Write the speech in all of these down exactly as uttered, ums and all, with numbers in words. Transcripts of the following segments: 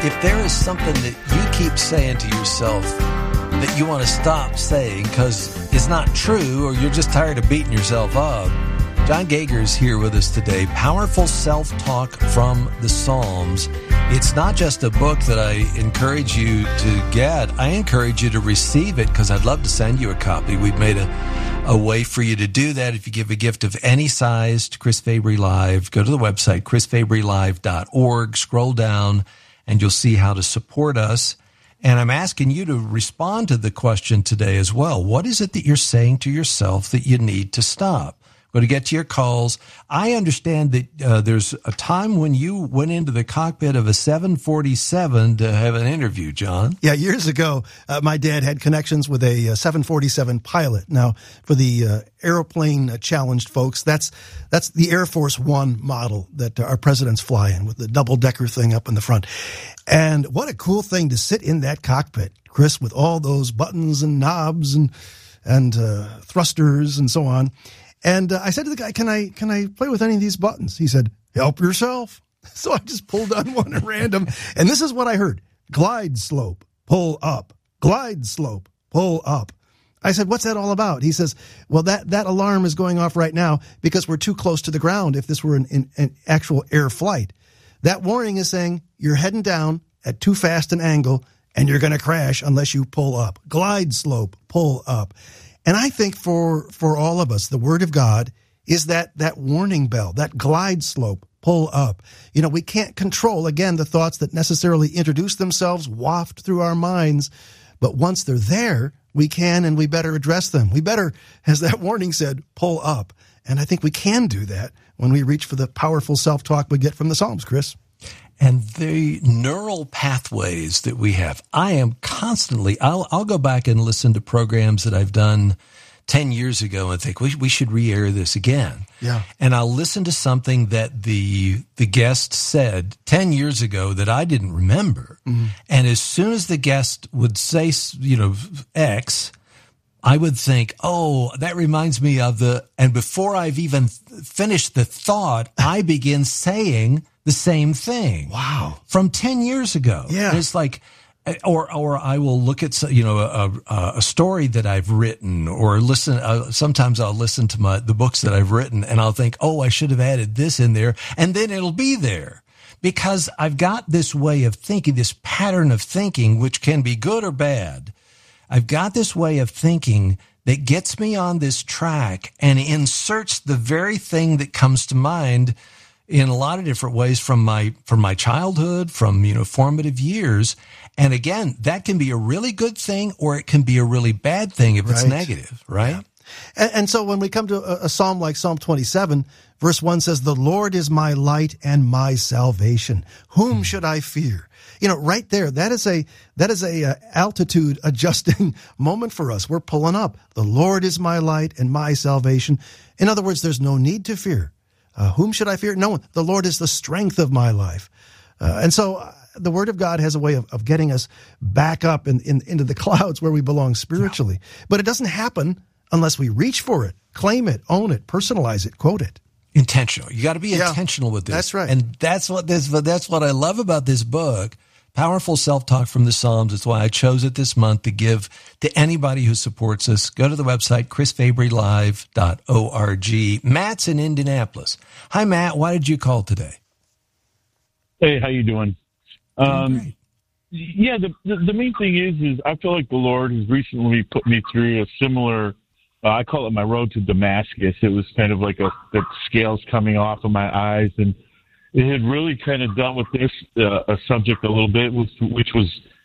if there is something that you keep saying to yourself that you want to stop saying because it's not true or you're just tired of beating yourself up, John Gauger is here with us today. Powerful Self-Talk from the Psalms. It's not just a book that I encourage you to get. I encourage you to receive it because I'd love to send you a copy. We've made a, a way for you to do that. If you give a gift of any size to Chris Fabry Live, go to the website, chris fabry live dot org, scroll down, and you'll see how to support us. And I'm asking you to respond to the question today as well. What is it that you're saying to yourself that you need to stop? Going to get to your calls. I understand that uh, there's a time when you went into the cockpit of a seven forty-seven to have an interview, John. Yeah, years ago, uh, my dad had connections with a uh, seven forty-seven pilot. Now, for the uh, airplane uh, challenged folks, that's that's the Air Force One model that our presidents fly in with the double-decker thing up in the front. And what a cool thing to sit in that cockpit, Chris, with all those buttons and knobs and and uh, thrusters and so on. And uh, I said to the guy, can I can I play with any of these buttons? He said, help yourself. So I just pulled on one at random. And this is what I heard. Glide slope, pull up. Glide slope, pull up. I said, what's that all about? He says, well, that, that alarm is going off right now because we're too close to the ground if this were an, an, an actual air flight. That warning is saying you're heading down at too fast an angle and you're going to crash unless you pull up. Glide slope, pull up. And I think for, for all of us, the Word of God is that, that warning bell, that glide slope, pull up. You know, we can't control, again, the thoughts that necessarily introduce themselves, waft through our minds. But once they're there, we can and we better address them. We better, as that warning said, pull up. And I think we can do that when we reach for the powerful self-talk we get from the Psalms, Chris. And the neural pathways that we have, I am constantly, I'll, I'll go back and listen to programs that I've done ten years ago and think, we, we should re-air this again. Yeah. And I'll listen to something that the, the guest said ten years ago that I didn't remember. Mm-hmm. And as soon as the guest would say, you know, X, I would think, oh, that reminds me of the, and before I've even finished the thought, I begin saying the same thing. Wow. From ten years ago. Yeah. And it's like, or, or I will look at, you know, a, a story that I've written or listen, uh, sometimes I'll listen to my, the books that I've written and I'll think, oh, I should have added this in there. And then it'll be there because I've got this way of thinking, this pattern of thinking, which can be good or bad. I've got this way of thinking that gets me on this track and inserts the very thing that comes to mind in a lot of different ways from my, from my childhood, from, you know, formative years. And again, that can be a really good thing or it can be a really bad thing if it's right. negative, right? Yeah. And, and so when we come to a, a psalm like Psalm twenty-seven, verse one says, the Lord is my light and my salvation. Whom hmm. should I fear? You know, right there, that is a, that is a uh, altitude adjusting moment for us. We're pulling up. The Lord is my light and my salvation. In other words, there's no need to fear. Uh, whom should I fear? No one. The Lord is the strength of my life. Uh, and so uh, the Word of God has a way of, of getting us back up in, in, into the clouds where we belong spiritually. Yeah. But it doesn't happen unless we reach for it, claim it, own it, personalize it, quote it. Intentional. You got to be yeah, intentional with this. That's right. And that's what this, that's what I love about this book. Powerful Self-Talk from the Psalms. It's why I chose it this month to give to anybody who supports us. Go to the website, chris fabry live dot org. Matt's in Indianapolis. Hi, Matt. Why did you call today? Hey, how you doing? Um, yeah, the, the the main thing is, is I feel like the Lord has recently put me through a similar, uh, I call it my road to Damascus. It was kind of like a the scales coming off of my eyes, and it had really kind of dealt with this uh, a subject a little bit, which, which was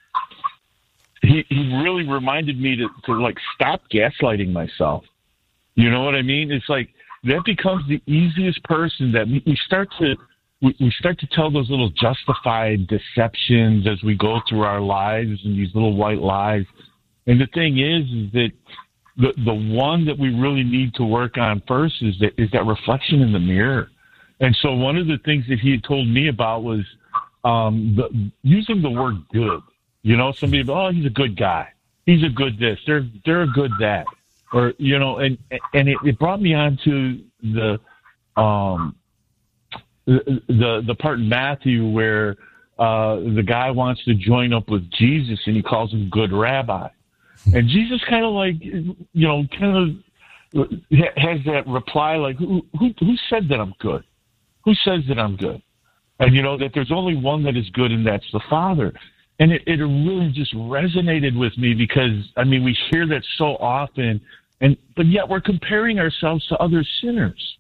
he, he really reminded me to, to like stop gaslighting myself. You know what I mean? It's like that becomes the easiest person that we, we start to we, we start to tell those little justified deceptions as we go through our lives and these little white lies. And the thing is, is that the the one that we really need to work on first is that is that reflection in the mirror. And so one of the things that he had told me about was um, the, using the word good. You know, somebody, oh, he's a good guy. He's a good this. They're they're a good that. Or, you know, and and it, it brought me on to the, um, the, the, the part in Matthew where uh, the guy wants to join up with Jesus, and he calls him good rabbi. And Jesus kind of like, you know, kind of has that reply like, who, who, who said that I'm good? Who says that I'm good? And, you know, that there's only one that is good, and that's the Father. And it, it really just resonated with me because, I mean, we hear that so often, and but yet we're comparing ourselves to other sinners.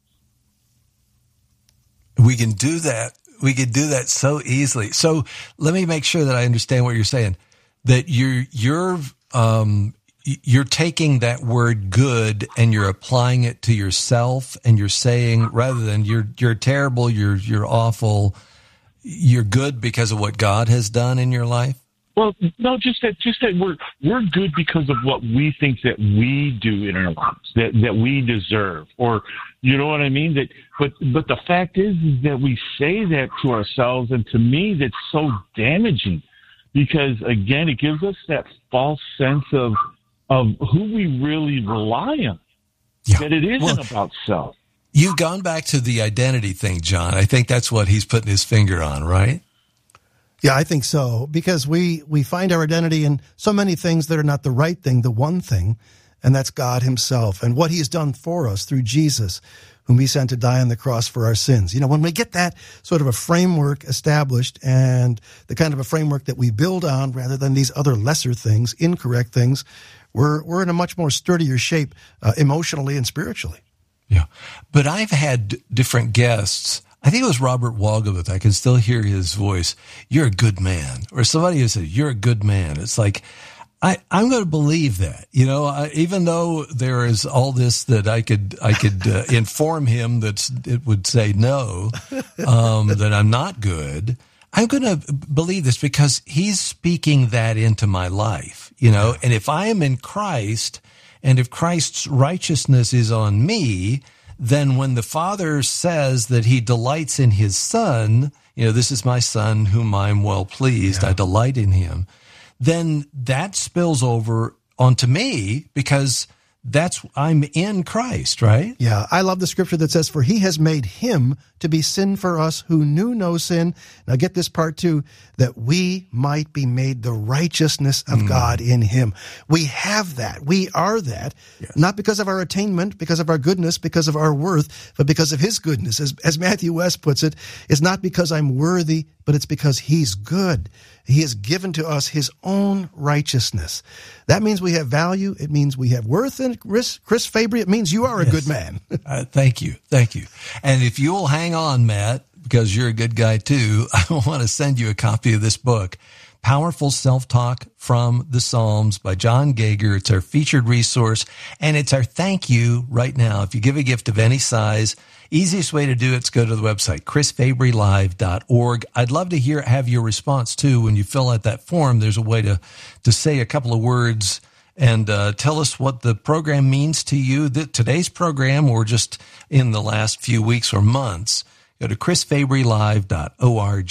We can do that. We can do that so easily. So let me make sure that I understand what you're saying, that you're, you're, um, you're taking that word good and you're applying it to yourself, and you're saying, rather than you're, you're terrible, you're, you're awful, you're good because of what God has done in your life? Well, no, just that, just that we're, we're good because of what we think that we do in our lives, that, that we deserve, or, you know what I mean? That, but, but the fact is, is that we say that to ourselves, and to me, that's so damaging, because again, it gives us that false sense of, of who we really rely on, yeah. that it isn't well, about self. You've gone back to the identity thing, John. I think that's what he's putting his finger on, right? Yeah, I think so, because we, we find our identity in so many things that are not the right thing, the one thing, and that's God himself and what he's done for us through Jesus, whom he sent to die on the cross for our sins. You know, when we get that sort of a framework established, and the kind of a framework that we build on rather than these other lesser things, incorrect things, we're, we're in a much more sturdier shape uh, emotionally and spiritually. Yeah. But I've had different guests. I think it was Robert Wogowitz. I can still hear his voice. You're a good man. Or somebody who said, you're a good man. It's like, I, I'm going to believe that, you know, I, even though there is all this that I could, I could uh, inform him that it would say no, um, that I'm not good. I'm going to believe this because he's speaking that into my life, you know, and if I am in Christ, and if Christ's righteousness is on me, then when the Father says that he delights in his Son, you know, this is my Son whom I'm well pleased, yeah. I delight in him, then that spills over onto me because that's, I'm in Christ, right? Yeah, I love the scripture that says, for he has made him to be sin for us who knew no sin. Now get this part too, that we might be made the righteousness of mm. God in him. We have that. We are that, yes. Not because of our attainment, because of our goodness, because of our worth, but because of his goodness. As, as Matthew West puts it, it's not because I'm worthy, but it's because he's good. He has given to us his own righteousness. That means we have value. It means we have worth. And Chris, Chris Fabry, it means you are a yes. good man. uh, thank you. Thank you. And if you will hang on, Matt, because you're a good guy too, I want to send you a copy of this book, Powerful Self-Talk from the Psalms by John Gager. It's our featured resource, and it's our thank you right now. If you give a gift of any size, easiest way to do it is go to the website, chris fabry live dot org. I'd love to hear, have your response too. When you fill out that form, there's a way to, to say a couple of words and uh, tell us what the program means to you, the, today's program, or just in the last few weeks or months. Go to chris fabry live dot org.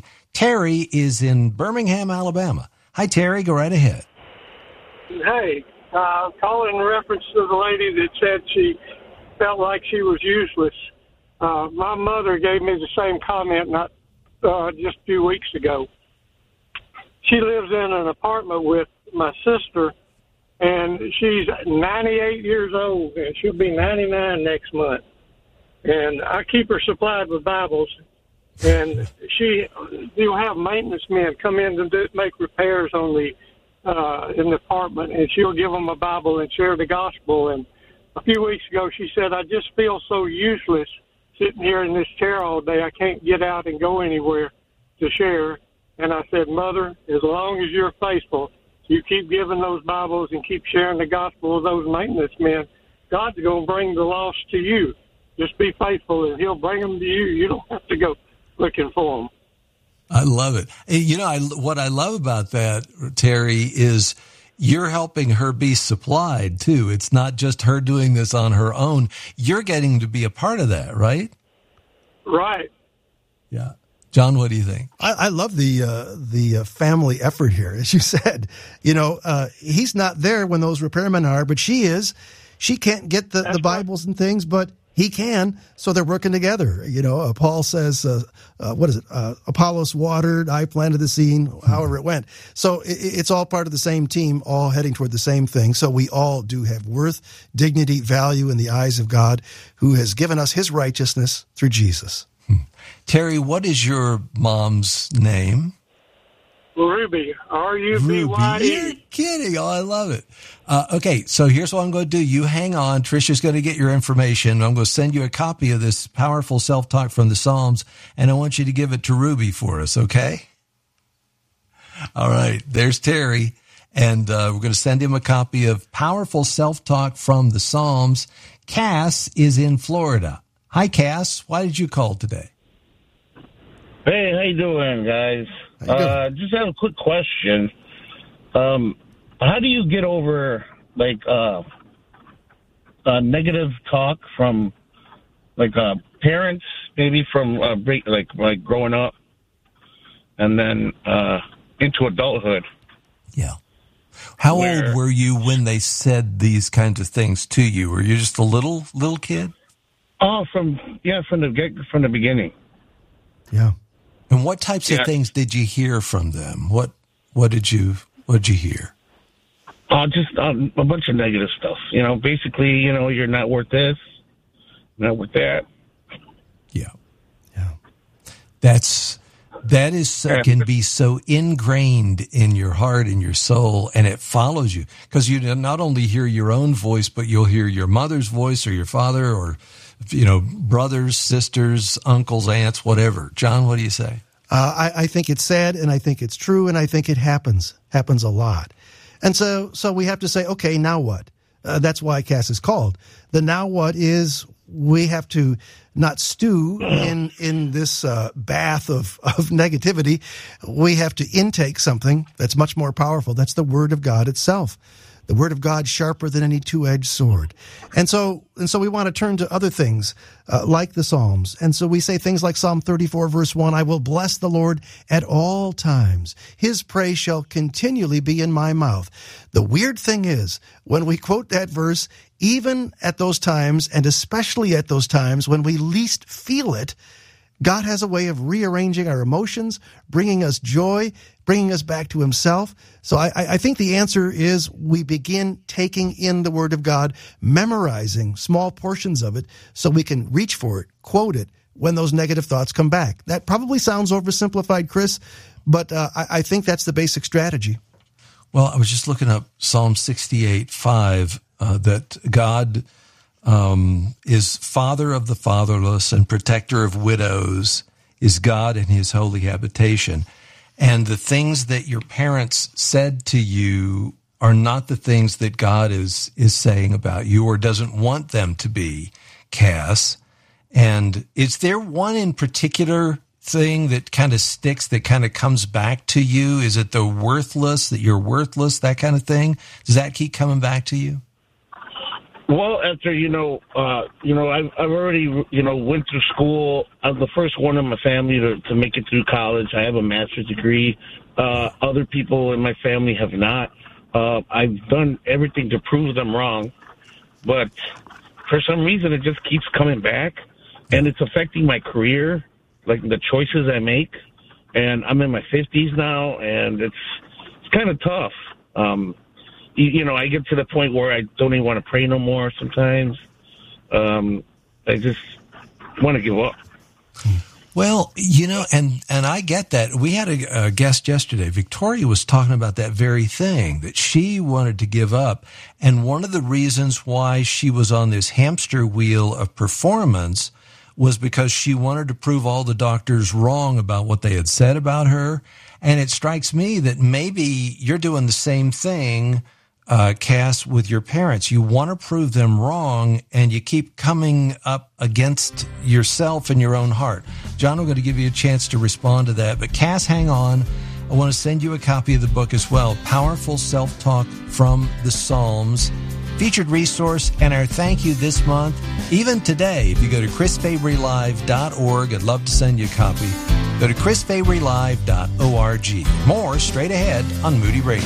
Terry is in Birmingham, Alabama. Hi, Terry. Go right ahead. Hey, uh, I'm calling in reference to the lady that said she felt like she was useless. Uh, my mother gave me the same comment not uh, just a few weeks ago. She lives in an apartment with my sister, and she's ninety-eight years old, and she'll be ninety-nine next month. And I keep her supplied with Bibles, and she, you'll have maintenance men come in to do, make repairs on the uh, in the apartment, and she'll give them a Bible and share the gospel. And a few weeks ago, she said, I just feel so useless sitting here in this chair all day. I can't get out and go anywhere to share. And I said, Mother, as long as you're faithful, you keep giving those Bibles and keep sharing the gospel with those maintenance men, God's going to bring the lost to you. Just be faithful, and he'll bring them to you. You don't have to go looking for them. I love it. You know, I, what I love about that, Terry, is you're helping her be supplied, too. It's not just her doing this on her own. You're getting to be a part of that, right? Right. Yeah. John, what do you think? I, I love the uh, the uh, family effort here. As you said, you know, uh, he's not there when those repairmen are, but she is. She can't get the, the Bibles right. and things, but He can, so they're working together. You know, uh, Paul says, uh, uh, what is it? Uh, Apollos watered, I planted the seed, however it went. So it, it's all part of the same team, all heading toward the same thing. So we all do have worth, dignity, value in the eyes of God, who has given us his righteousness through Jesus. Hmm. Terry, what is your mom's name? Ruby, R U B Y E. You're kidding. Oh, I love it. Uh, okay, so here's what I'm going to do. You hang on. Trisha's going to get your information. I'm going to send you a copy of this powerful self-talk from the Psalms, and I want you to give it to Ruby for us, okay? All right, there's Terry, and uh, we're going to send him a copy of Powerful Self-Talk from the Psalms. Cass is in Florida. Hi, Cass. Why did you call today? Hey, how you doing, guys? Uh, just have a quick question. Um, how do you get over like uh, uh, negative talk from like uh, parents, maybe from uh, like like growing up, and then uh, into adulthood? Yeah. How Where, old were you when they said these kinds of things to you? Were you just a little little kid? Oh, from yeah, from the get, from the beginning. Yeah. And what types yeah. of things did you hear from them? What what did you what did you hear? Uh, just um, a bunch of negative stuff. You know, basically, you know, you're not worth this, not worth that. Yeah, yeah. That's that is so, can be so ingrained in your heart and your soul, and it follows you because you not only hear your own voice, but you'll hear your mother's voice or your father or, you know, brothers, sisters, uncles, aunts, whatever. John, what do you say? Uh, I, I think it's sad, and I think it's true, and I think it happens, happens a lot. And so so we have to say, okay, now what? Uh, that's why Cass is called. The now what is we have to not stew in in this uh, bath of, of negativity. We have to intake something that's much more powerful. That's the Word of God itself. The Word of God sharper than any two-edged sword. And so and so we want to turn to other things uh, like the Psalms. And so we say things like Psalm thirty-four, verse one, I will bless the Lord at all times. His praise shall continually be in my mouth. The weird thing is, when we quote that verse, even at those times, and especially at those times when we least feel it, God has a way of rearranging our emotions, bringing us joy, bringing us back to himself. So I, I think the answer is we begin taking in the Word of God, memorizing small portions of it so we can reach for it, quote it, when those negative thoughts come back. That probably sounds oversimplified, Chris, but uh, I, I think that's the basic strategy. Well, I was just looking up Psalm sixty-eight five, uh, that God um, is father of the fatherless and protector of widows, is God in his holy habitation. And the things that your parents said to you are not the things that God is is saying about you or doesn't want them to be, Cass. And is there one in particular thing that kind of sticks, that kind of comes back to you? Is it the worthless, that you're worthless, that kind of thing? Does that keep coming back to you? Well, after, you know, uh, you know, I've, I've already, you know, went through school. I'm the first one in my family to, to make it through college. I have a master's degree. Uh, other people in my family have not. Uh, I've done everything to prove them wrong. But for some reason, it just keeps coming back. And it's affecting my career, like the choices I make. And I'm in my fifties now, and it's, it's kind of tough. Um You, you know, I get to the point where I don't even want to pray no more sometimes. Um, I just want to give up. Well, you know, and, and I get that. We had a, a guest yesterday. Victoria was talking about that very thing, that she wanted to give up. And one of the reasons why she was on this hamster wheel of performance was because she wanted to prove all the doctors wrong about what they had said about her. And it strikes me that maybe you're doing the same thing, uh, Cass, with your parents. You want to prove them wrong, and you keep coming up against yourself in your own heart. John, I'm going to give you a chance to respond to that. But Cass, hang on. I want to send you a copy of the book as well, Powerful Self-Talk from the Psalms. Featured resource, and our thank you this month, even today, if you go to chris fabry live dot org, I'd love to send you a copy. Go to chris fabry live dot org. More straight ahead on Moody Radio.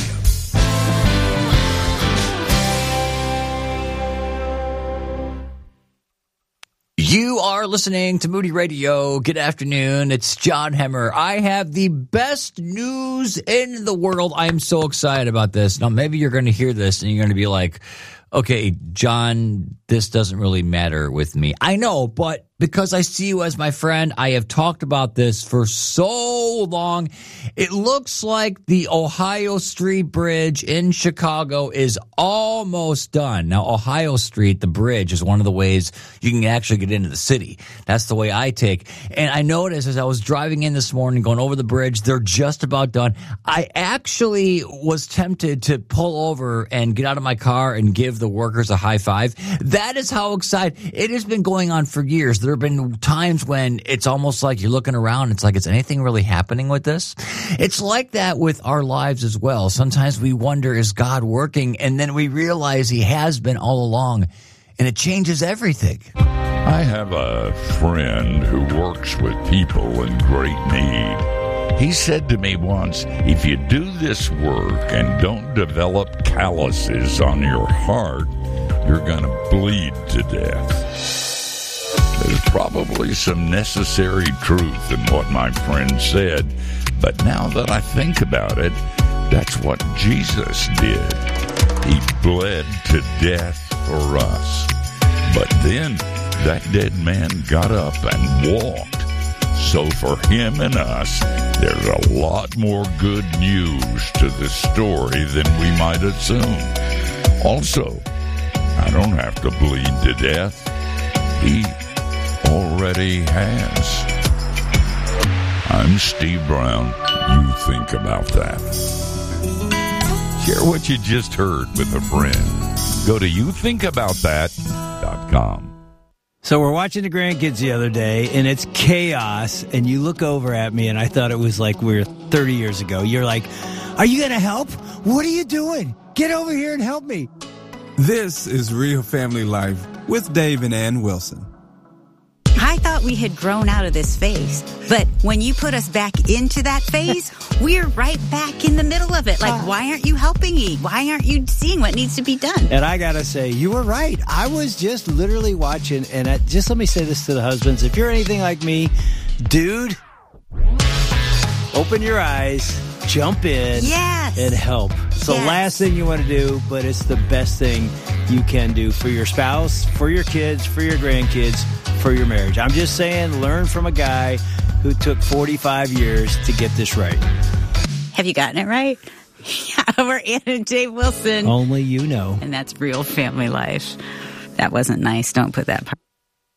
are listening to Moody Radio. Good afternoon. It's John Hemmer. I have the best news in the world. I am so excited about this. Now, maybe you're going to hear this and you're going to be like, okay, John, this doesn't really matter with me. I know, but because I see you as my friend, I have talked about this for so long. It looks like the Ohio Street Bridge in Chicago is almost done. Now, Ohio Street, the bridge, is one of the ways you can actually get into the city. That's the way I take. And I noticed as I was driving in this morning, going over the bridge, they're just about done. I actually was tempted to pull over and get out of my car and give the workers a high five. That is how excited. It has been going on for years. There have been times when it's almost like you're looking around. It's like, is anything really happening with this? It's like that with our lives as well. Sometimes we wonder, is God working? And then we realize he has been all along, and it changes everything. I have a friend who works with people in great need. He said to me once, if you do this work and don't develop calluses on your heart, you're going to bleed to death. There's probably some necessary truth in what my friend said, but now that I think about it, that's what Jesus did. He bled to death for us. But then that dead man got up and walked. So for him and us, there's a lot more good news to the story than we might assume. Also, I don't have to bleed to death. He already has. I'm Steve Brown. You think about that. Share what you just heard with a friend. Go to you think about that dot com. So we're watching the grandkids the other day, and it's chaos, and you look over at me, and I thought it was like we were thirty years ago. You're like, are you going to help? What are you doing? Get over here and help me. This is Real Family Life with Dave and Ann Wilson. I thought we had grown out of this phase, but when you put us back into that phase, we're right back in the middle of it. Like, why aren't you helping me? Why aren't you seeing what needs to be done? And I gotta say, you were right. I was just literally watching, and I, just let me say this to the husbands. If you're anything like me, dude, open your eyes, jump in, yes, and help. It's the yes. last thing you want to do, but it's the best thing you can do for your spouse, for your kids, for your grandkids, for your marriage. I'm just saying, learn from a guy who took forty-five years to get this right. Have you gotten it right? Yeah, we're Ann and Dave Wilson. Only you know. And that's Real Family Life. That wasn't nice. Don't put that part.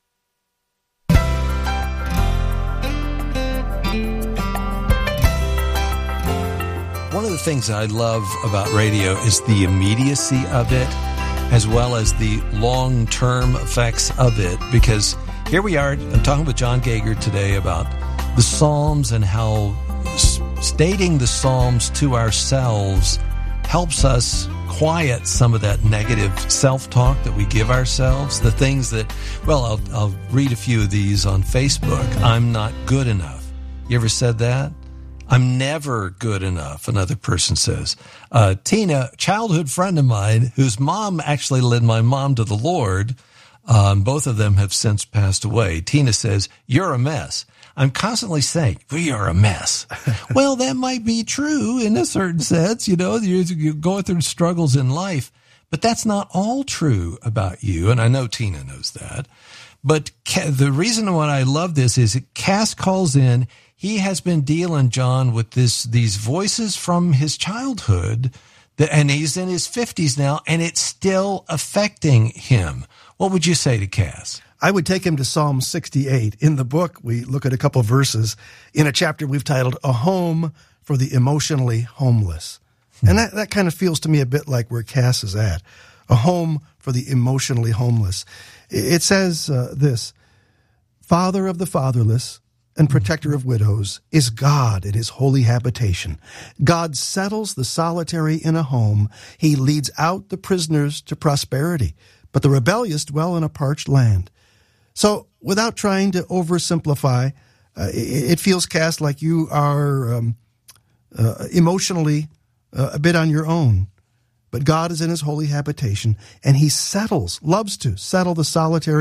One of the things that I love about radio is the immediacy of it, as well as the long-term effects of it, because here we are, I'm talking with John Gager today about the Psalms and how stating the Psalms to ourselves helps us quiet some of that negative self-talk that we give ourselves, the things that, well, I'll, I'll read a few of these on Facebook. I'm not good enough. You ever said that? I'm never good enough, another person says. Uh, Tina, childhood friend of mine, whose mom actually led my mom to the Lord, um, both of them have since passed away. Tina says, you're a mess. I'm constantly saying, we are a mess. Well, that might be true in a certain sense. You know, you're, you're going through struggles in life, but that's not all true about you. And I know Tina knows that. But the reason why I love this is Cass calls in. He has been dealing, John, with this these voices from his childhood, that, and he's in his fifties now, and it's still affecting him. What would you say to Cass? I would take him to Psalm sixty-eight. In the book, we look at a couple verses in a chapter we've titled, A Home for the Emotionally Homeless. Hmm. And that, that kind of feels to me a bit like where Cass is at. A home for the emotionally homeless. It says uh, this, Father of the fatherless and protector of widows is God in his holy habitation. God settles the solitary in a home. He leads out the prisoners to prosperity, but the rebellious dwell in a parched land. So without trying to oversimplify, uh, it, it feels, Cass, like you are um, uh, emotionally uh, a bit on your own. But God is in his holy habitation, and he settles, loves to settle the solitary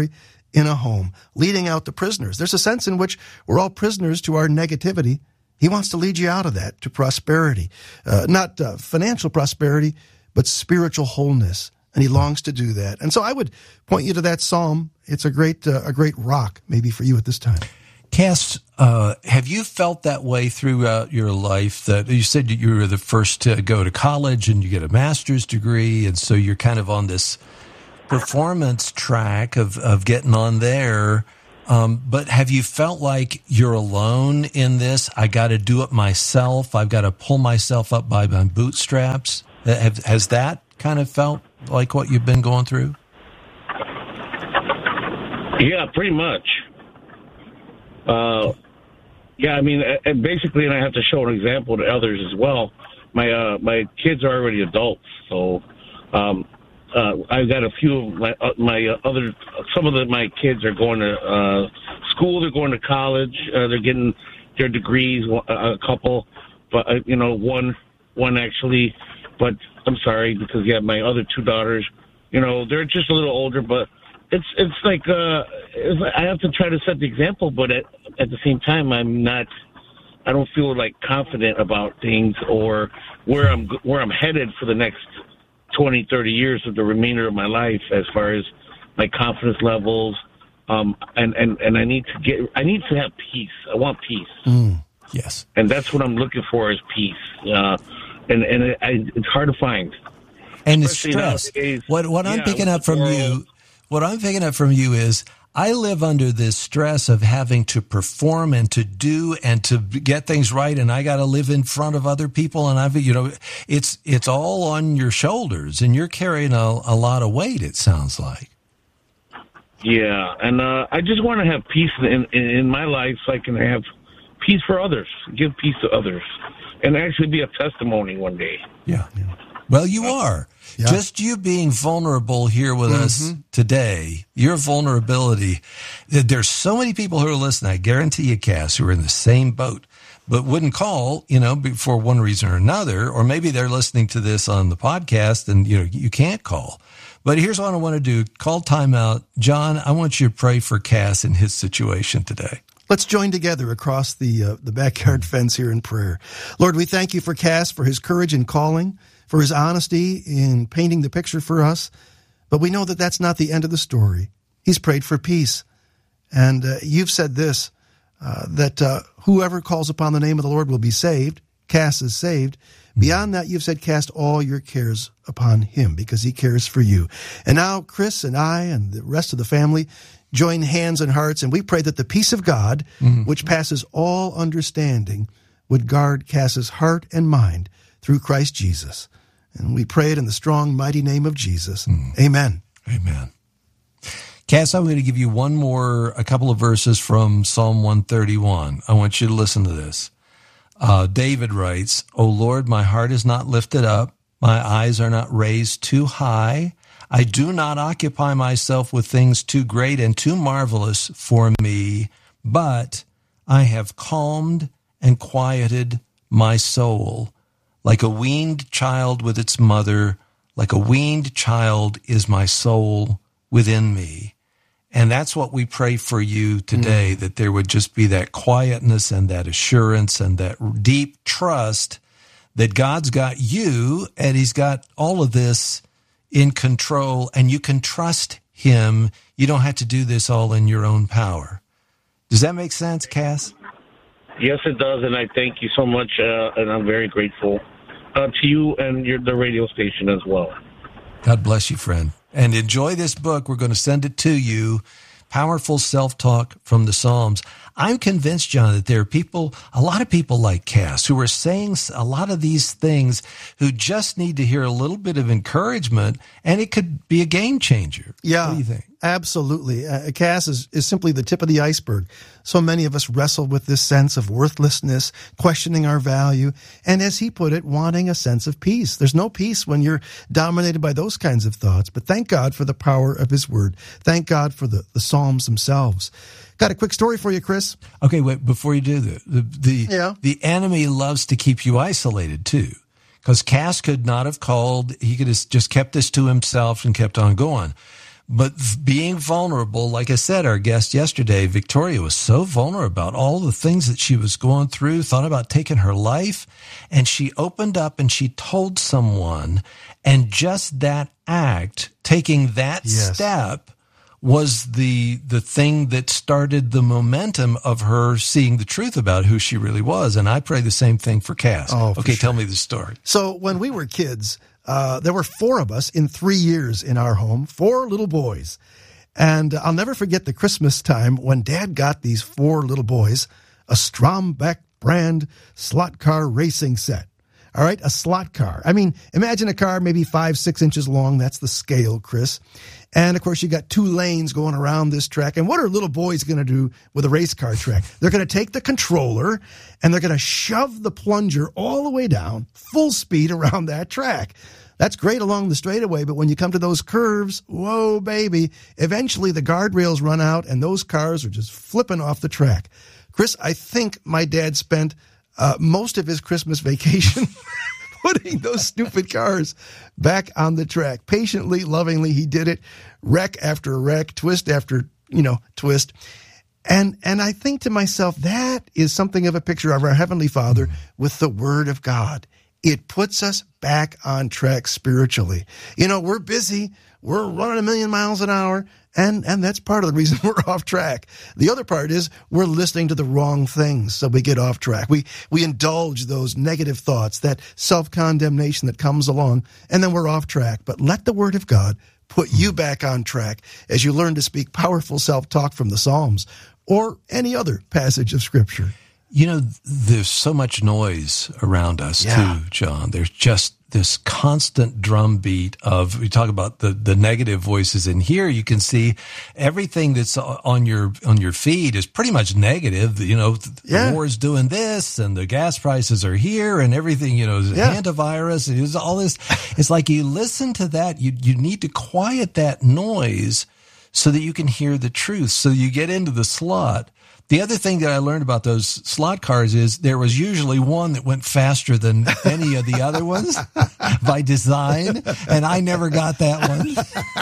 in a home, leading out the prisoners. There's a sense in which we're all prisoners to our negativity. He wants to lead you out of that to prosperity, uh, not uh, financial prosperity, but spiritual wholeness. And he longs to do that. And so I would point you to that psalm. It's a great, uh, a great rock maybe for you at this time. Cass, uh, have you felt that way throughout your life? That you said you were the first to go to college and you get a master's degree, and so you're kind of on this performance track of, of getting on there. Um, but have you felt like you're alone in this? I got to do it myself. I've got to pull myself up by my bootstraps. Have, has that kind of felt like what you've been going through? Yeah, pretty much. Uh, yeah, I mean, and basically, and I have to show an example to others as well. My uh, my kids are already adults, so um, uh, I've got a few of my uh, my other some of the, my kids are going to uh, school. They're going to college. Uh, they're getting their degrees. A couple, but uh, you know, one one actually. But I'm sorry because yeah, my other two daughters, you know, they're just a little older, but. It's it's like uh, it's, I have to try to set the example, but at, at the same time, I'm not. I don't feel like confident about things or where I'm where I'm headed for the next twenty, thirty years of the remainder of my life, as far as my confidence levels. Um, and, and, and I need to get. I need to have peace. I want peace. Mm, yes, and that's what I'm looking for is peace. Uh, and and it, I, it's hard to find. And the stress. Nowadays. What what I'm yeah, picking up from world, you. What I'm picking up from you is I live under this stress of having to perform and to do and to get things right, and I got to live in front of other people, and I've, you know, it's it's all on your shoulders, and you're carrying a, a lot of weight. It sounds like. Yeah, and uh, I just want to have peace in, in in my life, so I can have peace for others, give peace to others, and actually be a testimony one day. Yeah. yeah. Well, you are. Yeah. Just you being vulnerable here with mm-hmm. us today, your vulnerability. There's so many people who are listening, I guarantee you, Cass, who are in the same boat, but wouldn't call, you know, for one reason or another, or maybe they're listening to this on the podcast and, you know, you can't call. But here's what I want to do. Call timeout. John, I want you to pray for Cass in his situation today. Let's join together across the uh, the backyard fence here in prayer. Lord, we thank you for Cass, for his courage in calling, for his honesty in painting the picture for us. But we know that that's not the end of the story. He's prayed for peace. And uh, you've said this, uh, that uh, whoever calls upon the name of the Lord will be saved. Cass is saved. Beyond that, you've said cast all your cares upon him because he cares for you. And now Chris and I and the rest of the family join hands and hearts, and we pray that the peace of God, mm-hmm. which passes all understanding, would guard Cass's heart and mind through Christ Jesus. And we pray it in the strong, mighty name of Jesus. Mm. Amen. Amen. Cass, I'm going to give you one more, a couple of verses from Psalm one thirty-one. I want you to listen to this. Uh, David writes, O Lord, my heart is not lifted up. My eyes are not raised too high. I do not occupy myself with things too great and too marvelous for me, but I have calmed and quieted my soul. Like a weaned child with its mother, like a weaned child is my soul within me. And that's what we pray for you today, mm. that there would just be that quietness and that assurance and that deep trust that God's got you and he's got all of this in control, and you can trust him. You don't have to do this all in your own power. Does that make sense, Cass? Yes, it does, and I thank you so much, uh, and I'm very grateful uh, to you and your, the radio station as well. God bless you, friend. And enjoy this book. We're going to send it to you. Powerful Self-Talk from the Psalms. I'm convinced, John, that there are people, a lot of people like Cass, who are saying a lot of these things who just need to hear a little bit of encouragement, and it could be a game changer. Yeah, what do you think? Absolutely. Uh, Cass is, is simply the tip of the iceberg. So many of us wrestle with this sense of worthlessness, questioning our value, and as he put it, wanting a sense of peace. There's no peace when you're dominated by those kinds of thoughts, but thank God for the power of his word. Thank God for the, the Psalms themselves. Got a quick story for you, Chris. Okay, wait, before you do that, the, the, yeah. the enemy loves to keep you isolated, too, because Cass could not have called. He could have just kept this to himself and kept on going. But being vulnerable, like I said, our guest yesterday, Victoria, was so vulnerable about all the things that she was going through, thought about taking her life, and she opened up and she told someone, and just that act, taking that Yes. step, was the the thing that started the momentum of her seeing the truth about who she really was. And I pray the same thing for Cass. Oh, for okay, sure. tell me the story. So when we were kids, uh, there were four of us in three years in our home, four little boys. And I'll never forget the Christmas time when Dad got these four little boys a Strombeck brand slot car racing set. All right, a slot car. I mean, imagine a car maybe five, six inches long. That's the scale, Chris. And, of course, you got two lanes going around this track. And what are little boys going to do with a race car track? They're going to take the controller and they're going to shove the plunger all the way down, full speed around that track. That's great along the straightaway, but when you come to those curves, whoa, baby, eventually the guardrails run out and those cars are just flipping off the track. Chris, I think my dad spent uh, most of his Christmas vacation putting those stupid cars back on the track. Patiently, lovingly, he did it, wreck after wreck, twist after, you know, twist. And and I think to myself, that is something of a picture of our Heavenly Father with the Word of God. It puts us back on track spiritually. You know, we're busy. We're running a million miles an hour. And and that's part of the reason we're off track. The other part is we're listening to the wrong things, so we get off track. We we indulge those negative thoughts, that self-condemnation that comes along, and then we're off track. But let the Word of God put you back on track as you learn to speak powerful self-talk from the Psalms or any other passage of Scripture. You know, there's so much noise around us, Yeah. too, John. There's just this constant drumbeat of, we talk about the, the negative voices in here. You can see everything that's on your on your feed is pretty much negative. You know, the Yeah. war is doing this and the gas prices are here and everything, you know, Yeah. antivirus, it's all this. It's like you listen to that, you you need to quiet that noise so that you can hear the truth. So you get into the slot. The other thing that I learned about those slot cars is there was usually one that went faster than any of the other ones by design, and I never got that one.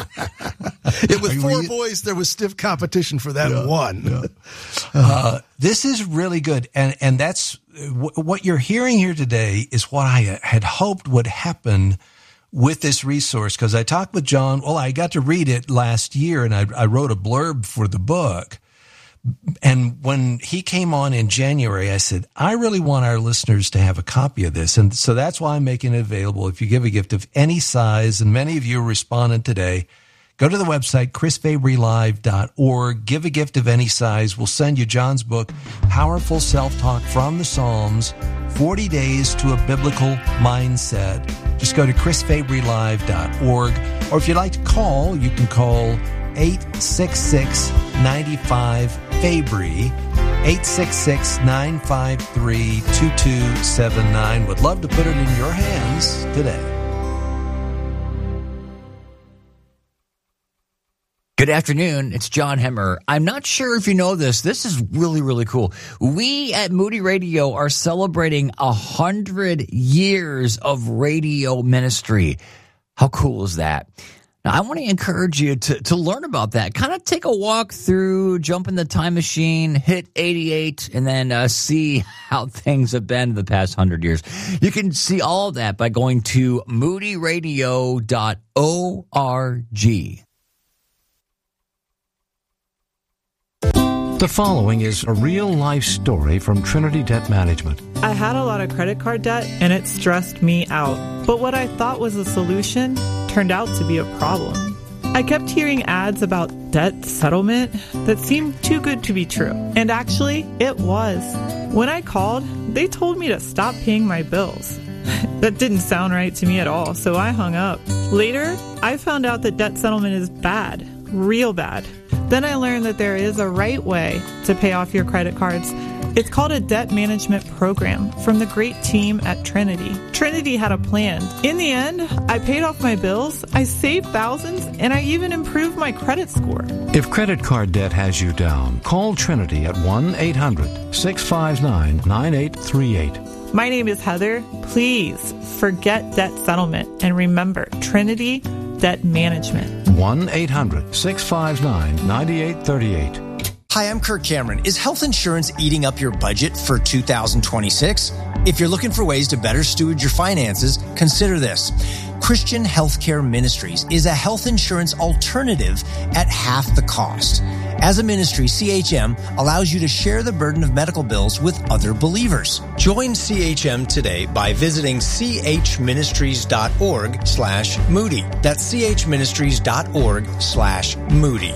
It was Are you- four were you- boys. There was stiff competition for that one. Uh, this is really good, and and that's w- what you're hearing here today is what I had hoped would happen with this resource, because I talked with John. Well, I got to read it last year, and I, I wrote a blurb for the book. And when he came on in January, I said, I really want our listeners to have a copy of this. And so that's why I'm making it available. If you give a gift of any size, and many of you responded today, go to the website, chris fabry live dot org. Give a gift of any size. We'll send you John's book, Powerful Self-Talk from the Psalms, forty days to a Biblical Mindset. Just go to chris fabry live dot org. Or if you'd like to call, you can call eight six six, nine five, Fabry, eight six six, nine five three, two two seven nine. Would love to put it in your hands today. Good afternoon. It's John Hemmer. I'm not sure if you know this. This is really, really cool. We at Moody Radio are celebrating a hundred years of radio ministry. How cool is that? Now, I want to encourage you to, to learn about that. Kind of take a walk through, jump in the time machine, hit eighty-eight, and then uh, see how things have been the past hundred years. You can see all of that by going to moody radio dot org. The following is a real-life story from Trinity Debt Management. I had a lot of credit card debt, and it stressed me out. But what I thought was a solution turned out to be a problem. I kept hearing ads about debt settlement that seemed too good to be true. And actually, it was. When I called, they told me to stop paying my bills. That didn't sound right to me at all, so I hung up. Later, I found out that debt settlement is bad, real bad. Then I learned that there is a right way to pay off your credit cards. It's called a debt management program from the great team at Trinity. Trinity had a plan. In the end, I paid off my bills, I saved thousands, and I even improved my credit score. If credit card debt has you down, call Trinity at one eight hundred, six five nine, nine eight three eight. My name is Heather. Please forget debt settlement and remember Trinity Debt Management. one eight hundred six five nine nine eight three eight. Hi, I'm Kirk Cameron. Is health insurance eating up your budget for two thousand twenty-six? If you're looking for ways to better steward your finances, consider this. Christian Healthcare Ministries is a health insurance alternative at half the cost. As a ministry, C H M allows you to share the burden of medical bills with other believers. Join C H M today by visiting chministries.org slash Moody. That's chministries.org slash Moody.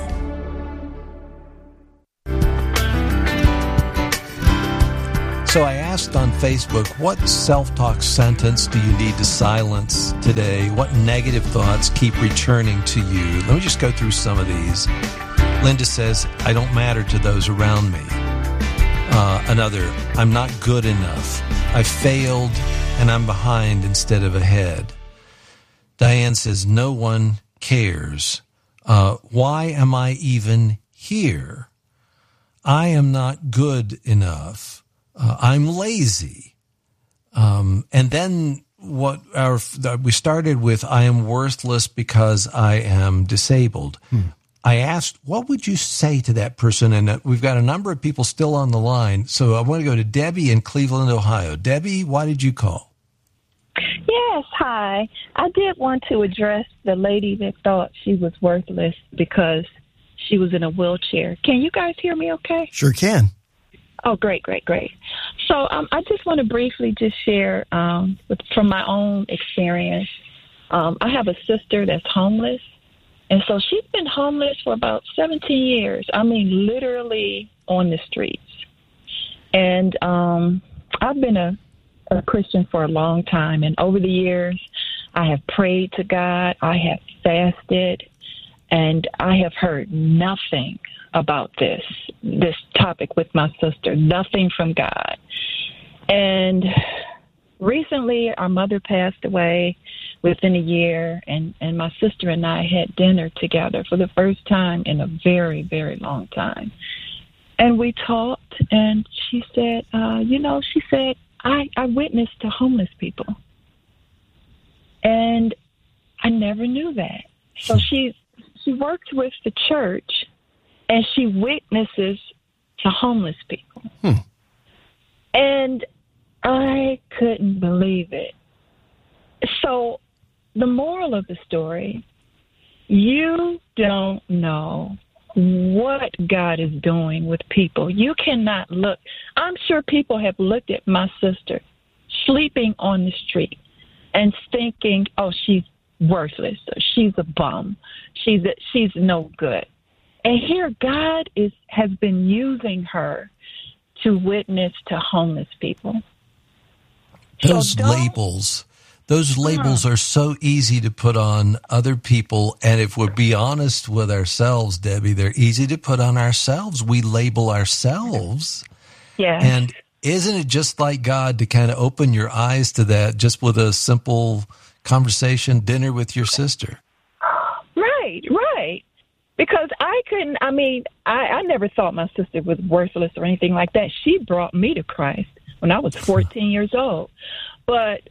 So I asked on Facebook, what self-talk sentence do you need to silence today? What negative thoughts keep returning to you? Let me just go through some of these. Linda says, I don't matter to those around me. Uh, another, I'm not good enough. I failed and I'm behind instead of ahead. Diane says, no one cares. Uh, why am I even here? I am not good enough. Uh, I'm lazy. Um, and then what our, we started with, I am worthless because I am disabled. Hmm. I asked, what would you say to that person? And we've got a number of people still on the line. So I want to go to Debbie in Cleveland, Ohio. Debbie, why did you call? Yes, hi. I did want to address the lady that thought she was worthless because she was in a wheelchair. Can you guys hear me okay? Sure can. Oh, great, great, great. So um, I just want to briefly just share um, with, from my own experience. Um, I have a sister that's homeless, and so she's been homeless for about seventeen years. I mean, literally on the streets. And um, I've been a, a Christian for a long time, and over the years, I have prayed to God, I have fasted, and I have heard nothing about this, this topic with my sister, nothing from God. And recently, our mother passed away within a year, and, and my sister and I had dinner together for the first time in a very, very long time. And we talked, and she said, uh, you know, she said, I, I witnessed to homeless people. And I never knew that. So she, she worked with the church, and she witnesses to homeless people. Hmm. And I couldn't believe it. So the moral of the story, you don't know what God is doing with people. You cannot look. I'm sure people have looked at my sister sleeping on the street and thinking, oh, she's worthless, or she's a bum, she's a, she's no good. And here God is has been using her to witness to homeless people. Those so labels, those labels are so easy to put on other people. And if we'll be honest with ourselves, Debbie, they're easy to put on ourselves. We label ourselves. Yeah. And isn't it just like God to kind of open your eyes to that just with a simple conversation, dinner with your sister? Right, right. Because I couldn't, I mean, I, I never thought my sister was worthless or anything like that. She brought me to Christ when I was fourteen years old. But,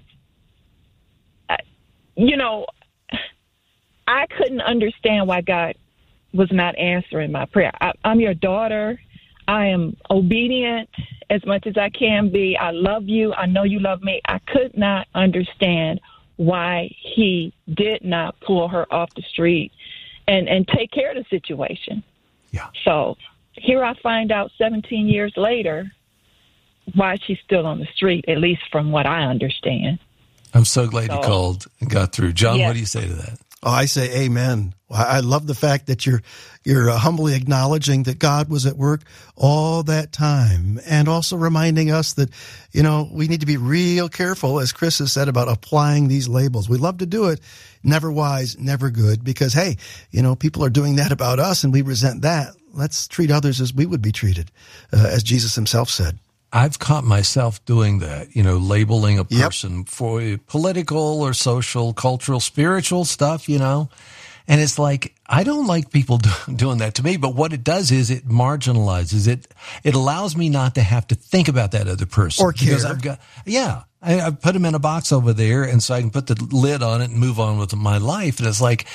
you know, I couldn't understand why God was not answering my prayer. I, I'm your daughter. I am obedient as much as I can be. I love you. I know you love me. I could not understand why he did not pull her off the street and, and take care of the situation. Yeah. So here I find out seventeen years later why she's still on the street, at least from what I understand. I'm so glad so, you called and got through. John, yeah. What do you say to that? Oh, I say amen. I love the fact that you're you're uh, humbly acknowledging that God was at work all that time, and also reminding us that, you know, we need to be real careful, as Chris has said, about applying these labels. We love to do it, never wise, never good, because, hey, you know, people are doing that about us, and we resent that. Let's treat others as we would be treated, uh, as Jesus himself said. I've caught myself doing that, you know, labeling a person yep. for political or social, cultural, spiritual stuff, you know. And it's like, I don't like people do, doing that to me, but what it does is it marginalizes it. It allows me not to have to think about that other person. Or care. Because I've got, yeah, I, I put them in a box over there, and so I can put the lid on it and move on with my life. And it's like,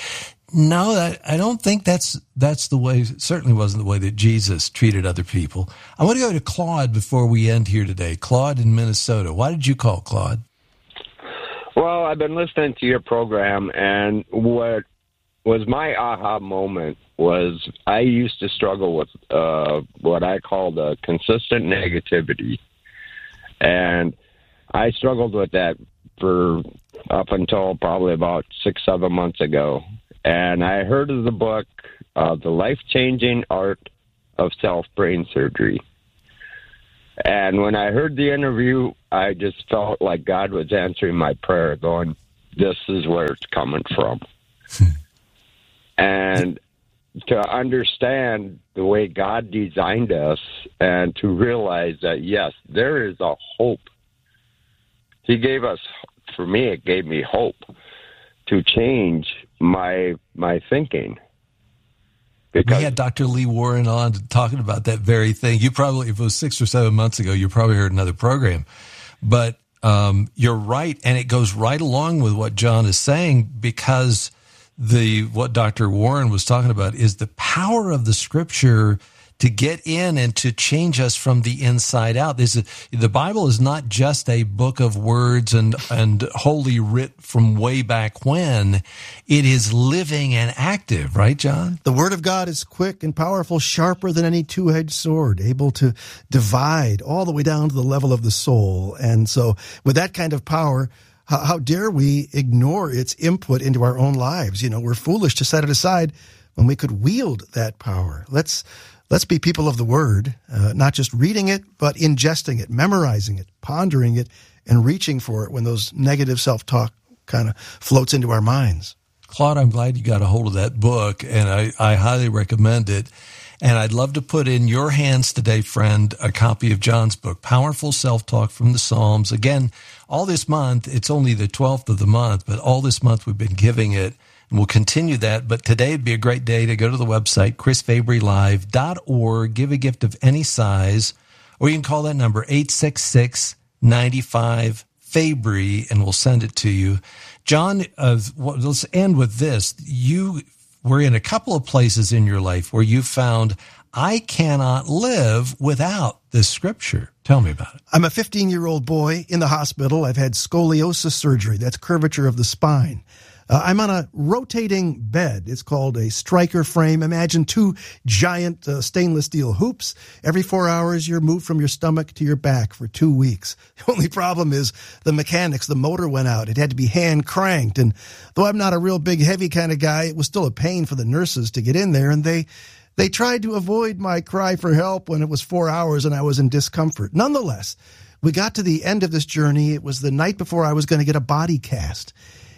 No, that, I don't think that's that's the way. Certainly wasn't the way that Jesus treated other people. I want to go to Claude before we end here today. Claude in Minnesota. Why did you call, Claude? Well, I've been listening to your program, and what was my aha moment was I used to struggle with uh, what I called a consistent negativity, and I struggled with that for up until probably about six, seven months ago. And I heard of the book, uh, The Life-Changing Art of Self-Brain Surgery. And when I heard the interview, I just felt like God was answering my prayer, going, this is where it's coming from. And to understand the way God designed us and to realize that, yes, there is a hope. He gave us, for me, it gave me hope to change my my thinking. Because we had Doctor Lee Warren on talking about that very thing. You probably, if it was six or seven months ago, you probably heard another program. But um, you're right, and it goes right along with what John is saying, because the what Doctor Warren was talking about is the power of the Scripture to get in and to change us from the inside out. This is, the Bible is not just a book of words and, and holy writ from way back when. It is living and active, right, John? The Word of God is quick and powerful, sharper than any two-edged sword, able to divide all the way down to the level of the soul. And so with that kind of power, how, how dare we ignore its input into our own lives? You know, we're foolish to set it aside when we could wield that power. Let's Let's be people of the Word, uh, not just reading it, but ingesting it, memorizing it, pondering it, and reaching for it when those negative self-talk kind of floats into our minds. Claude, I'm glad you got a hold of that book, and I, I highly recommend it. And I'd love to put in your hands today, friend, a copy of John's book, Powerful Self-Talk from the Psalms. Again, all this month, it's only the twelfth of the month, but all this month we've been giving it. And we'll continue that, but today would be a great day to go to the website, chris fabry live dot org, give a gift of any size, or you can call that number, eight six six, nine five, Fabry, and we'll send it to you. John, uh, well, let's end with this. You were in a couple of places in your life where you found, I cannot live without this Scripture. Tell me about it. I'm a fifteen-year-old boy in the hospital. I've had scoliosis surgery. That's curvature of the spine. Uh, I'm on a rotating bed. It's called a striker frame. Imagine two giant uh, stainless steel hoops. Every four hours, you're moved from your stomach to your back for two weeks. The only problem is the mechanics. The motor went out. It had to be hand cranked. And though I'm not a real big, heavy kind of guy, it was still a pain for the nurses to get in there. And they, they tried to avoid my cry for help when it was four hours and I was in discomfort. Nonetheless, we got to the end of this journey. It was the night before I was going to get a body cast.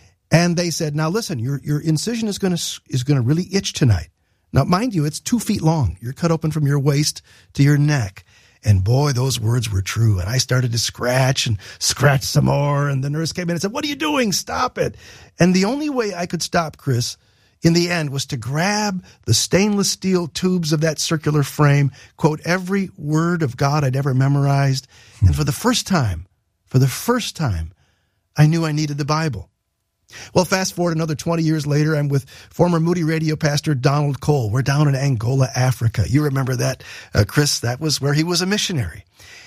And they said, now listen, your your incision is going to is going to really itch tonight. Now, mind you, it's two feet long. You're cut open from your waist to your neck. And boy, those words were true. And I started to scratch and scratch some more. And the nurse came in and said, what are you doing? Stop it. And the only way I could stop, Chris, in the end, was to grab the stainless steel tubes of that circular frame, quote every word of God I'd ever memorized. And for the first time, for the first time, I knew I needed the Bible. Well, fast forward another twenty years later, I'm with former Moody Radio pastor Donald Cole. We're down in Angola, Africa. You remember that, uh, Chris? That was where he was a missionary.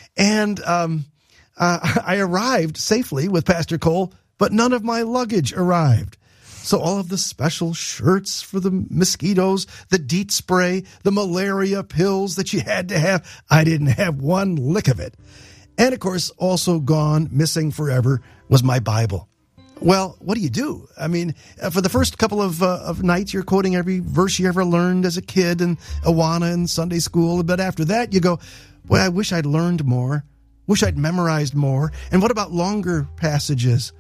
And um, uh, I arrived safely with Pastor Cole, but none of my luggage arrived. So all of the special shirts for the mosquitoes, the DEET spray, the malaria pills that you had to have, I didn't have one lick of it. And, of course, also gone, missing forever, was my Bible. Well, what do you do? I mean, uh, for the first couple of uh, of nights, you're quoting every verse you ever learned as a kid in Awana and Sunday school. But after that, you go, boy, I wish I'd learned more. Wish I'd memorized more. And what about longer passages?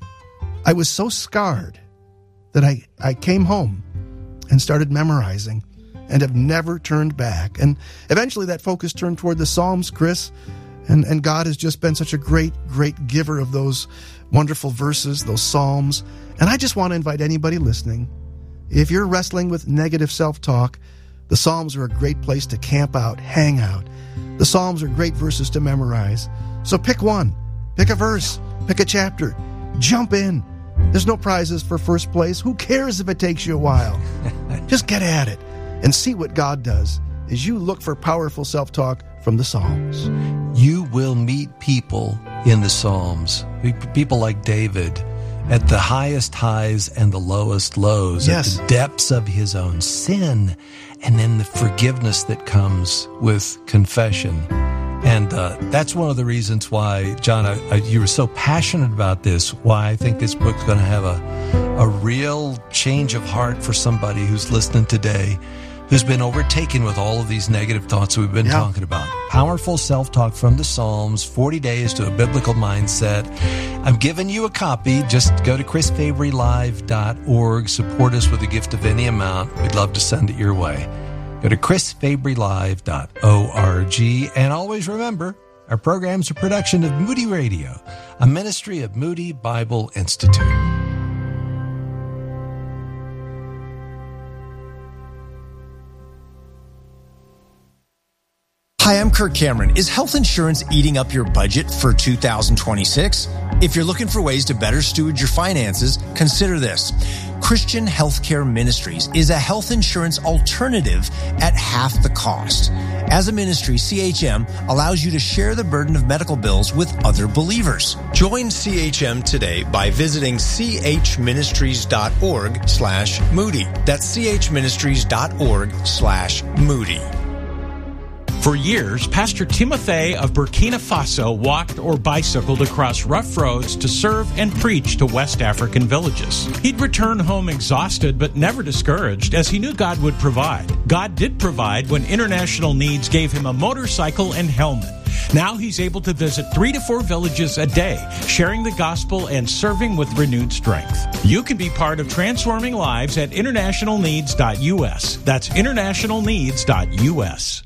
I was so scarred that I, I came home and started memorizing and have never turned back. And eventually that focus turned toward the Psalms, Chris. And, and God has just been such a great, great giver of those wonderful verses, those Psalms. And I just want to invite anybody listening, if you're wrestling with negative self-talk, the Psalms are a great place to camp out, hang out. The Psalms are great verses to memorize. So pick one, pick a verse, pick a chapter, jump in, There's no prizes for first place. Who cares if it takes you a while? Just get at it and see what God does as you look for powerful self-talk from the Psalms. You will meet people in the Psalms, people like David, at the highest highs and the lowest lows, yes. at the depths of his own sin, and then the forgiveness that comes with confession. And uh, that's one of the reasons why, John, I, I, you were so passionate about this, why I think this book's going to have a, a real change of heart for somebody who's listening today, who's been overtaken with all of these negative thoughts we've been yeah. talking about. Powerful self-talk from the Psalms, forty days to a biblical mindset. I'm giving you a copy. Just go to chris fabry live dot org. Support us with a gift of any amount. We'd love to send it your way. Go to chris fabry live dot org. And always remember, our program's a production of Moody Radio, a ministry of Moody Bible Institute. Hi, I'm Kirk Cameron. Is health insurance eating up your budget for two thousand twenty-six? If you're looking for ways to better steward your finances, consider this. Christian Healthcare Ministries is a health insurance alternative at half the cost. As a ministry, C H M allows you to share the burden of medical bills with other believers. Join C H M today by visiting chministries.org slash Moody. That's chministries.org slash Moody. For years, Pastor Timothy of Burkina Faso walked or bicycled across rough roads to serve and preach to West African villages. He'd return home exhausted but never discouraged, as he knew God would provide. God did provide when International Needs gave him a motorcycle and helmet. Now he's able to visit three to four villages a day, sharing the gospel and serving with renewed strength. You can be part of transforming lives at international needs dot U S. That's international needs dot U S.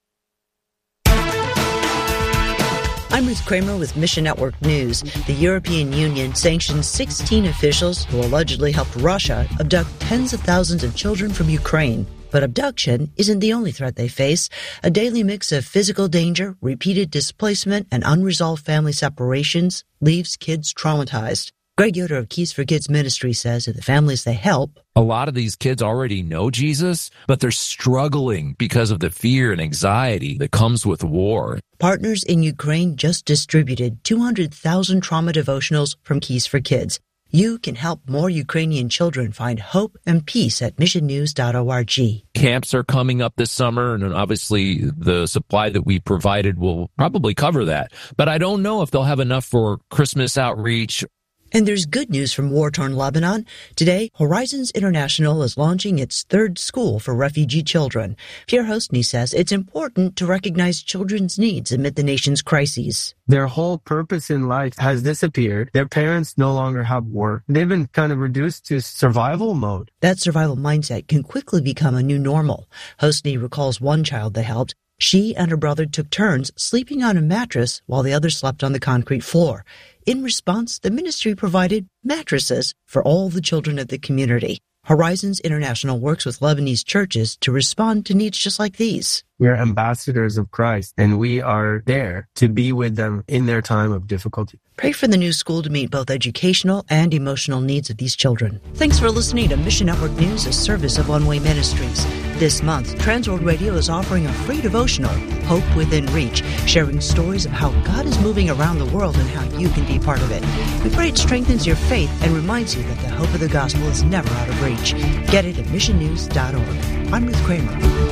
I'm Ruth Kramer with Mission Network News. The European Union sanctions sixteen officials who allegedly helped Russia abduct tens of thousands of children from Ukraine. But abduction isn't the only threat they face. A daily mix of physical danger, repeated displacement, and unresolved family separations leaves kids traumatized. Greg Yoder of Keys for Kids Ministry says that the families they help, a lot of these kids already know Jesus, but they're struggling because of the fear and anxiety that comes with war. Partners in Ukraine just distributed two hundred thousand trauma devotionals from Keys for Kids. You can help more Ukrainian children find hope and peace at mission news dot org. Camps are coming up this summer, and obviously the supply that we provided will probably cover that. But I don't know if they'll have enough for Christmas outreach. And there's good news from war-torn Lebanon. Today, Horizons International is launching its third school for refugee children. Pierre Hostny says it's important to recognize children's needs amid the nation's crises. Their whole purpose in life has disappeared. Their parents no longer have work. They've been kind of reduced to survival mode. That survival mindset can quickly become a new normal. Hostny recalls one child they helped. She and her brother took turns sleeping on a mattress while the other slept on the concrete floor. In response, the ministry provided mattresses for all the children of the community. Horizons International works with Lebanese churches to respond to needs just like these. We're ambassadors of Christ, and we are there to be with them in their time of difficulty. Pray for the new school to meet both educational and emotional needs of these children. Thanks for listening to Mission Network News, a service of One Way Ministries. This month, Transworld Radio is offering a free devotional, Hope Within Reach, sharing stories of how God is moving around the world and how you can be part of it. We pray it strengthens your faith and reminds you that the hope of the gospel is never out of reach. Get it at mission news dot org. I'm Ruth Kramer.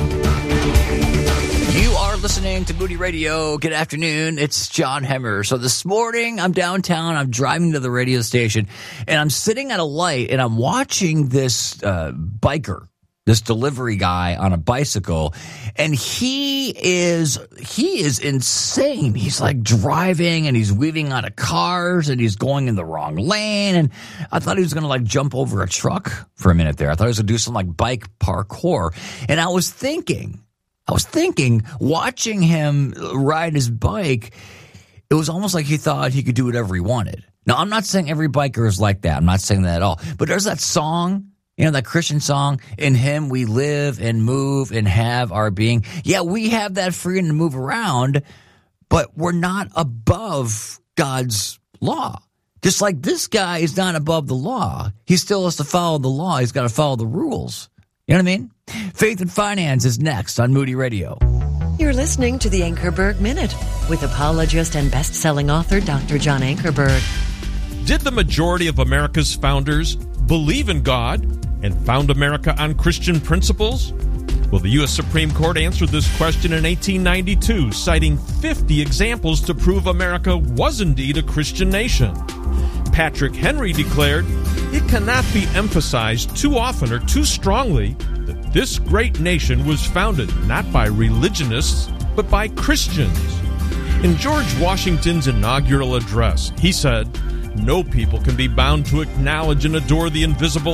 You are listening to Moody Radio. Good afternoon. It's John Hemmer. So this morning, I'm downtown. I'm driving to the radio station, and I'm sitting at a light, and I'm watching this uh, biker, this delivery guy on a bicycle, and he is he is insane. He's like driving, and he's weaving out of cars, and he's going in the wrong lane. And I thought he was going to like jump over a truck for a minute there. I thought he was going to do some like bike parkour. And I was thinking, I was thinking, watching him ride his bike, it was almost like he thought he could do whatever he wanted. Now, I'm not saying every biker is like that. I'm not saying that at all. But there's that song, you know, that Christian song, in him we live and move and have our being. Yeah, we have that freedom to move around, but we're not above God's law. Just like this guy is not above the law. He still has to follow the law. He's got to follow the rules. You know what I mean? Faith and Finance is next on Moody Radio. You're listening to the Ankerberg Minute with apologist and best-selling author Doctor John Ankerberg. Did the majority of America's founders believe in God and found America on Christian principles? Well, the U S Supreme Court answered this question in eighteen ninety-two, citing fifty examples to prove America was indeed a Christian nation. Patrick Henry declared, "It cannot be emphasized too often or too strongly that this great nation was founded not by religionists, but by Christians." In George Washington's inaugural address, he said, "No people can be bound to acknowledge and adore the invisible